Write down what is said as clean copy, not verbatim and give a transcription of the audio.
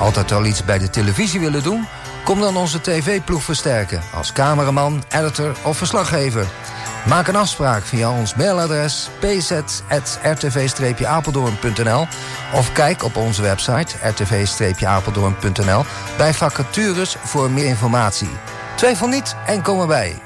Altijd al iets bij de televisie willen doen? Kom dan onze tv-ploeg versterken als cameraman, editor of verslaggever. Maak een afspraak via ons mailadres pz@rtv-apeldoorn.nl of kijk op onze website rtv-apeldoorn.nl bij vacatures voor meer informatie. Twijfel niet en kom erbij.